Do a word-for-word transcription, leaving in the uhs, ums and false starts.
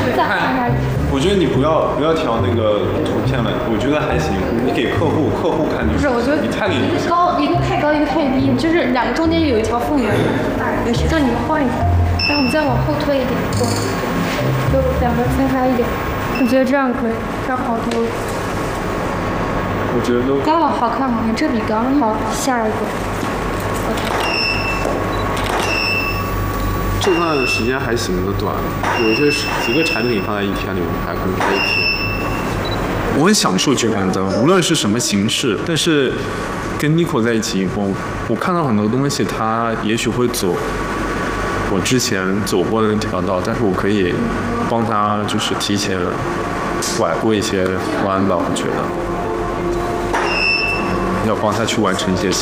看， 我觉得你不要不要调那个图片了，我觉得还行。你给客户客户看就不是，我觉得你太给一个高，一个太高，一个太低，就是两个中间有一条缝的，有谁让你们换一下？然后我们再往后推一点，过，就两个分开一点。我觉得这样可以，这样好多了。 我觉得都刚好好看好看，这比刚好。下一个。 这段时间还行的短，有一些几个产品放在一天里面还可能可以贴。我很享受聚光灯，无论是什么形式。但是跟 Nico 在一起以后，我看到很多东西，他也许会走我之前走过的那条道，但是我可以帮他就是提前拐过一些弯吧，我觉得要帮他去完成一些。